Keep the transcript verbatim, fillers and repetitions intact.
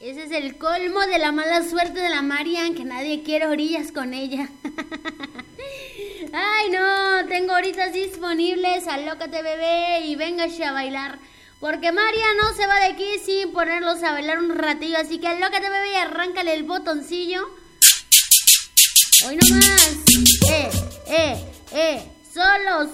Ese es el colmo de la mala suerte de la Marian, que nadie quiere orillas con ella. Ay, no, tengo horitas disponibles, alócate bebé y véngase a bailar. Porque María no se va de aquí sin ponerlos a bailar un ratillo, así que alócate bebé y arráncale el botoncillo. Hoy nomás, eh, eh, eh, solo